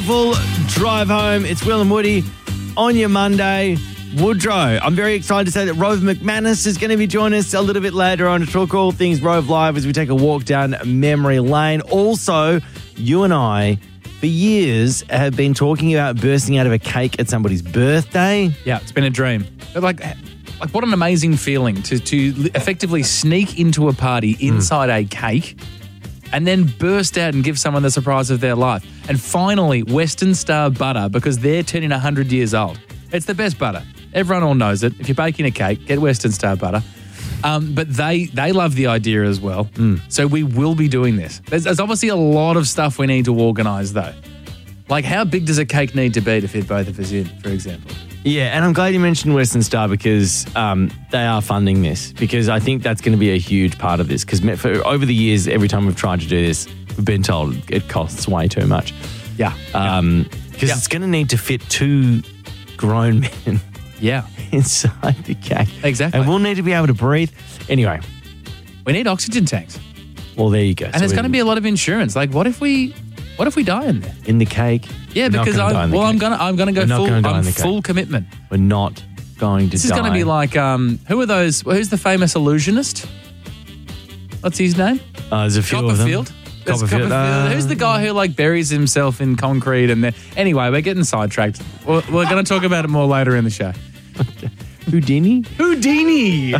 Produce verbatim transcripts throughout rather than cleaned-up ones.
beautiful drive home. It's Will and Woody on your Monday. Woodrow, I'm very excited to say that Rove McManus is going to be joining us a little bit later on to talk all things Rove Live as we take a walk down memory lane. Also, you and I, for years, have been talking about bursting out of a cake at somebody's birthday. Yeah, it's been a dream. But like, like what an amazing feeling to, to effectively sneak into a party inside mm. a cake and then burst out and give someone the surprise of their life. And finally, Western Star Butter, because they're turning one hundred years old. It's the best butter. Everyone all knows it. If you're baking a cake, get Western Star Butter. Um, but they they love the idea as well. Mm. So we will be doing this. There's, there's obviously a lot of stuff we need to organise, though. Like, how big does a cake need to be to fit both of us in, for example? Yeah, and I'm glad you mentioned Western Star because um, they are funding this, because I think that's going to be a huge part of this. Because over the years, every time we've tried to do this, we've been told it costs way too much. Yeah. Um, because yeah. it's going to need to fit two grown men. Yeah. Inside the cake. Exactly. And we'll need to be able to breathe. Anyway. We need oxygen tanks. Well, there you go. And so there's going to be a lot of insurance. Like, what if we what if we die in there? In the cake? Yeah, We're because I'm well, I'm gonna I'm gonna go We're full gonna I'm full commitment. We're not going to this die. This is gonna be like um who are those who's the famous illusionist? What's his name? Uh, there's a few of them. Copperfield. Copperfield. Copperfield. Uh, Who's the guy who like buries himself in concrete and then anyway, we're getting sidetracked. We're, we're going to talk about it more later in the show. Houdini? Houdini!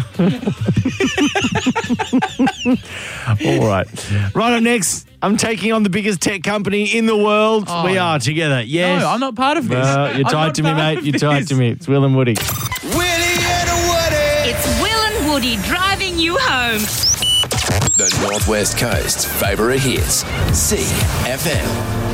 All right. Right up next, I'm taking on the biggest tech company in the world. Oh, we are together. Yes. No, I'm not part of this. Uh, you're tied to me, mate. You're tied to me. It's Will and Woody. Willie and Woody. It's Will and Woody driving you home. The Northwest Coast's favourite hits. C F M.